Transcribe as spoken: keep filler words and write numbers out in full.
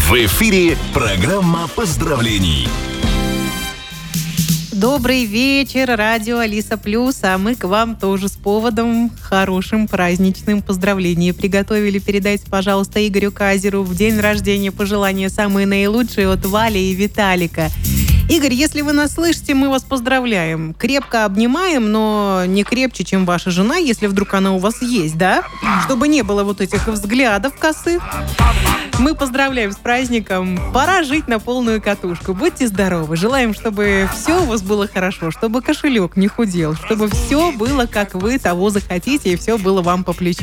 В эфире программа поздравлений. Добрый вечер, радио Алиса Плюс, а мы к вам тоже с поводом хорошим праздничным поздравления приготовили. Передайте, пожалуйста, Игорю Казеру в день рождения пожелания самые наилучшие от Вали и Виталика. Игорь, если вы нас слышите, мы вас поздравляем. Крепко обнимаем, но не крепче, чем ваша жена, если вдруг она у вас есть, да? Чтобы не было вот этих взглядов косых. Мы поздравляем с праздником. Пора жить на полную катушку. Будьте здоровы. Желаем, чтобы все у вас было хорошо, чтобы кошелек не худел, чтобы все было, как вы того захотите, и все было вам по плечу.